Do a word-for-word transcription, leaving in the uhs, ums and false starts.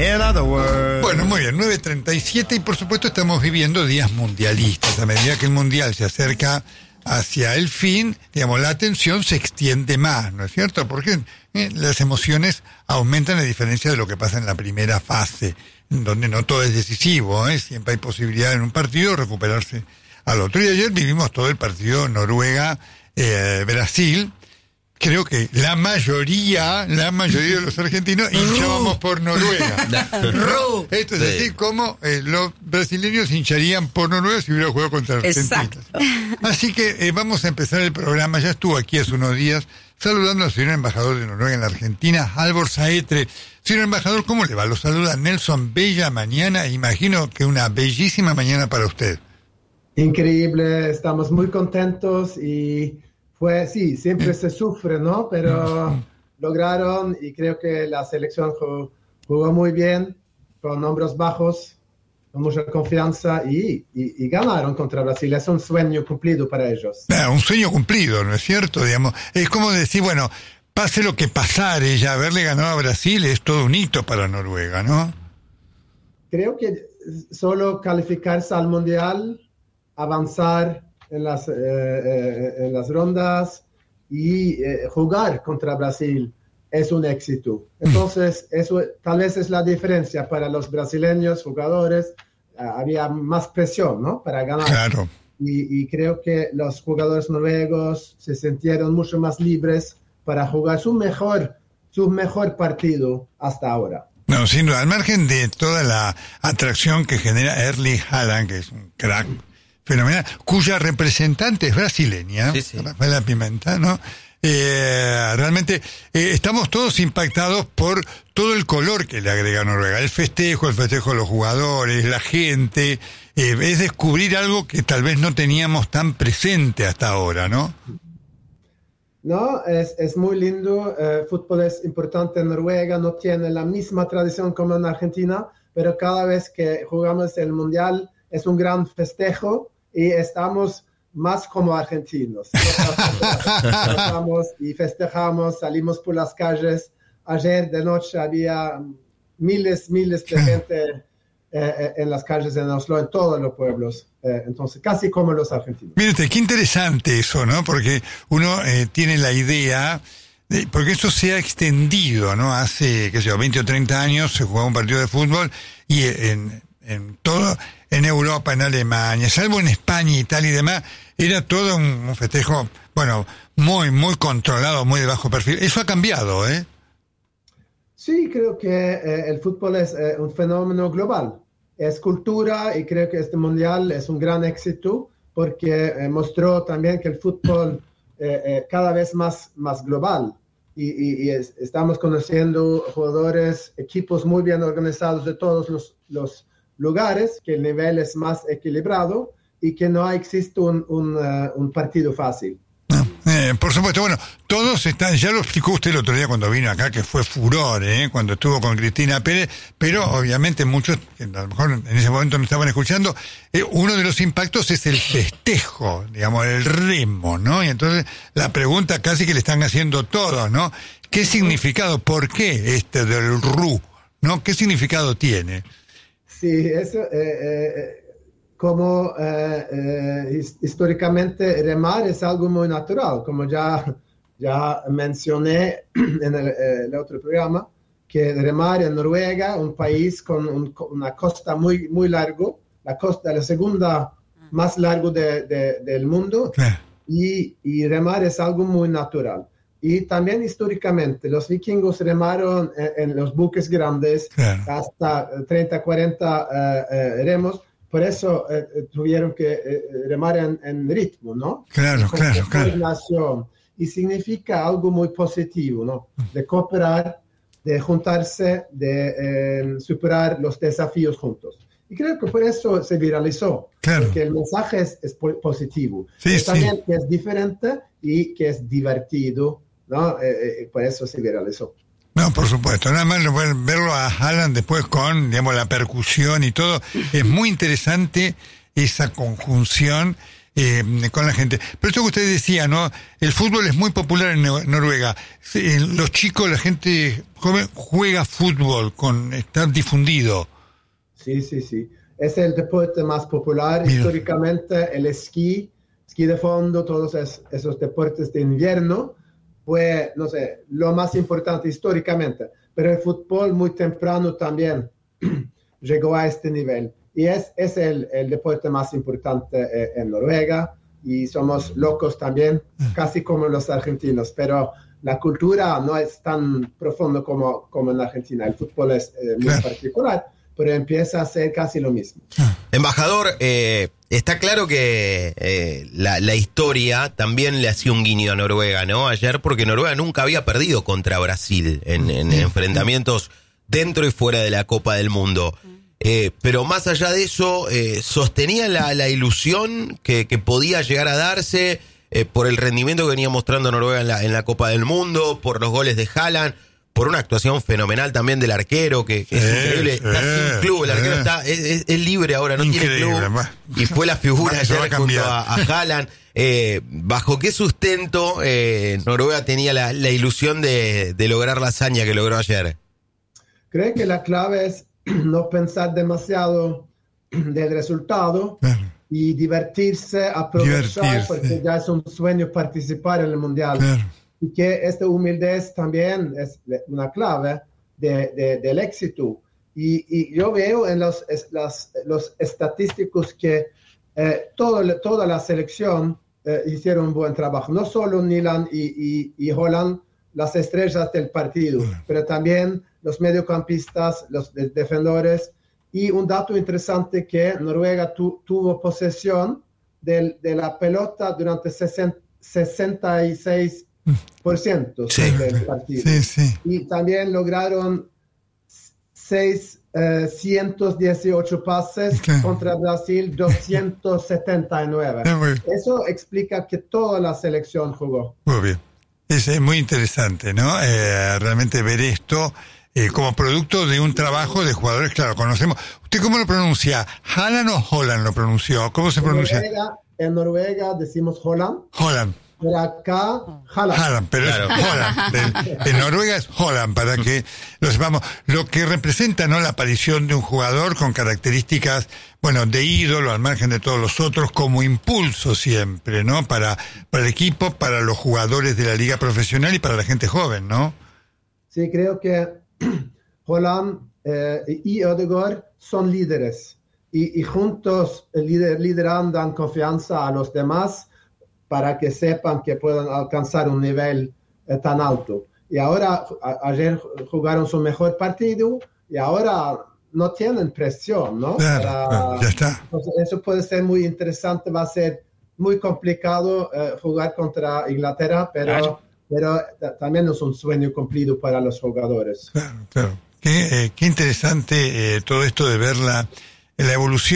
In other words... Bueno, muy bien, nueve treinta y siete y por supuesto estamos viviendo días mundialistas. A medida que el mundial se acerca hacia el fin, digamos, la atención se extiende más, ¿no es cierto? Porque eh, las emociones aumentan a diferencia de lo que pasa en la primera fase, donde no todo es decisivo, ¿eh? Siempre hay posibilidad en un partido de recuperarse al otro. Y ayer vivimos todo el partido Noruega-Brasil. Eh, Creo que la mayoría, la mayoría de los argentinos hinchábamos por Noruega. Esto es así como eh, los brasileños hincharían por Noruega si hubiera jugado contra Argentina. Exacto. Así que eh, vamos a empezar el programa. Ya estuvo aquí hace unos días saludando al señor embajador de Noruega en la Argentina, Halvor Saetre. Señor embajador, ¿cómo le va? Lo saluda Nelson. Bella mañana. Imagino que una bellísima mañana para usted. Increíble. Estamos muy contentos y... Pues sí, siempre se sufre, ¿no? Pero lograron y creo que la selección jugó, jugó muy bien, con hombros bajos, con mucha confianza y, y, y ganaron contra Brasil. Es un sueño cumplido para ellos. Ah, un sueño cumplido, ¿no es cierto? Digamos, es como decir, bueno, pase lo que pasare, ya haberle ganado a Brasil es todo un hito para Noruega, ¿no? Creo que solo calificarse al Mundial, avanzar en las, eh, eh, en las rondas y eh, jugar contra Brasil es un éxito. Entonces, eso tal vez es la diferencia para los brasileños jugadores. Uh, había más presión, ¿no? Para ganar. Claro. Y, y creo que los jugadores noruegos se sintieron mucho más libres para jugar su mejor, su mejor partido hasta ahora. No, sin duda, al margen de toda la atracción que genera Erling Haaland, que es un crack fenomenal, cuya representante es brasileña, sí, sí. Rafaela Pimenta, ¿no? Eh, realmente eh, estamos todos impactados por todo el color que le agrega Noruega, el festejo, el festejo de los jugadores, la gente, eh, es descubrir algo que tal vez no teníamos tan presente hasta ahora, ¿no? No, es, es muy lindo, el eh, fútbol es importante en Noruega, no tiene la misma tradición como en Argentina, pero cada vez que jugamos el Mundial es un gran festejo y estamos más como argentinos. Estamos y festejamos, salimos por las calles. Ayer de noche había miles, miles de gente eh, en las calles en Oslo, en todos los pueblos. Eh, entonces, casi como los argentinos. Mire usted, qué interesante eso, ¿no? Porque uno eh, tiene la idea... de, porque eso se ha extendido, ¿no? Hace, qué sé yo, veinte o treinta años se jugaba un partido de fútbol y en... en todo, en Europa, en Alemania, salvo en España, Italia y demás, era todo un, un festejo, bueno, muy, muy controlado, muy de bajo perfil. Eso ha cambiado, ¿eh? Sí, creo que eh, el fútbol es eh, un fenómeno global. Es cultura y creo que este mundial es un gran éxito porque eh, mostró también que el fútbol eh, eh, cada vez más, más global. Y, y, y es, estamos conociendo jugadores, equipos muy bien organizados de todos los, los lugares, que el nivel es más equilibrado y que no existe un, un, uh, un partido fácil. No, eh, por supuesto, bueno, todos están, ya lo explicó usted el otro día cuando vino acá, que fue furor, ¿eh? Cuando estuvo con Cristina Pérez, pero obviamente muchos, que a lo mejor en ese momento no estaban escuchando, eh, uno de los impactos es el festejo, digamos, el ritmo, ¿no? Y entonces la pregunta casi que le están haciendo todos, ¿no? ¿Qué significado, por qué este del R U, ¿no? ¿Qué significado tiene? Sí, eso, eh, eh, como eh, eh, históricamente remar es algo muy natural, como ya, ya mencioné en el, el otro programa, que remar en Noruega, un país con un, una costa muy, muy largo, la costa, la segunda más larga de, de, del mundo, y, y remar es algo muy natural. Y también históricamente, los vikingos remaron en, en los buques grandes, claro, hasta treinta, cuarenta uh, uh, remos, por eso uh, tuvieron que uh, remar en, en ritmo, ¿no? Claro, con claro, claro. Y significa algo muy positivo, ¿no? De cooperar, de juntarse, de eh, superar los desafíos juntos. Y creo que por eso se viralizó, claro, porque el mensaje es, es positivo. Sí, pero sí. También que es diferente y que es divertido, ¿no? Eh, eh, por eso se viralizó. No, por supuesto. Nada más verlo a Haaland después con, digamos, la percusión y todo. Es muy interesante esa conjunción eh, con la gente. Pero esto que usted decía, ¿no? El fútbol es muy popular en Noruega. Los chicos, la gente joven juega fútbol, con está difundido. Sí, sí, sí. Es el deporte más popular. Mira. Históricamente el esquí, esquí de fondo, todos es, esos deportes de invierno, fue, no sé, lo más importante históricamente. Pero el fútbol muy temprano también llegó a este nivel. Y es, es el, el deporte más importante eh, en Noruega. Y somos locos también, casi como los argentinos. Pero la cultura no es tan profunda como, como en Argentina. El fútbol es eh, muy claro. particular, pero empieza a ser casi lo mismo. Embajador, eh, está claro que eh, la, la historia también le hacía un guiño a Noruega, ¿no? Ayer, porque Noruega nunca había perdido contra Brasil en, en enfrentamientos dentro y fuera de la Copa del Mundo. Eh, pero más allá de eso, eh, sostenía la, la ilusión que, que podía llegar a darse eh, por el rendimiento que venía mostrando Noruega en la, en la Copa del Mundo, por los goles de Haaland, por una actuación fenomenal también del arquero, que, que es eh, increíble, está eh, sin club, el arquero eh. está es, es, es libre ahora, no increíble, tiene club, más. Y fue la figura ayer junto a, a Haaland. Eh, ¿Bajo qué sustento eh, Noruega tenía la, la ilusión de, de lograr la hazaña que logró ayer? Creo que la clave es no pensar demasiado del resultado claro. y divertirse, aprovechar, divertirse. Porque ya es un sueño participar en el Mundial. Claro. Y que esta humildad también es una clave de, de, del éxito. Y, y yo veo en los, las, los estadísticos que eh, todo, toda la selección eh, hicieron un buen trabajo. No solo Nyland y, y, y Haaland, las estrellas del partido, claro. pero también los mediocampistas, los defensores. Y un dato interesante que Noruega tu, tuvo posesión de, de la pelota durante sesenta y seis por ciento sí. del partido. Sí, sí. Y también lograron seiscientos dieciocho pases okay. contra Brasil, doscientos setenta y nueve. Eso explica que toda la selección jugó. Muy bien. Es, es muy interesante, ¿no? Eh, realmente ver esto eh, como producto de un trabajo de jugadores, claro, conocemos. ¿Usted cómo lo pronuncia? ¿Haaland o Holland lo pronunció? ¿Cómo se en pronuncia? Noruega, en Noruega decimos Holland. Holland. Pero acá, Haaland. Haaland, pero claro. es Holland. En Noruega es Holland, para que lo sepamos. Lo que representa, ¿no?, la aparición de un jugador con características, bueno, de ídolo, al margen de todos los otros, como impulso siempre, ¿no? Para, para el equipo, para los jugadores de la liga profesional y para la gente joven, ¿no? Sí, creo que Holland eh, y Ødegaard son líderes. Y, y juntos lider, lideran, dan confianza a los demás para que sepan que puedan alcanzar un nivel eh, tan alto. Y ahora, a, ayer jugaron su mejor partido y ahora no tienen presión, ¿no? Claro, para, claro, ya está. Entonces, eso puede ser muy interesante, va a ser muy complicado eh, jugar contra Inglaterra, pero, claro. pero también es un sueño cumplido para los jugadores. Claro, claro. Qué, eh, qué interesante eh, todo esto de ver la, la evolución.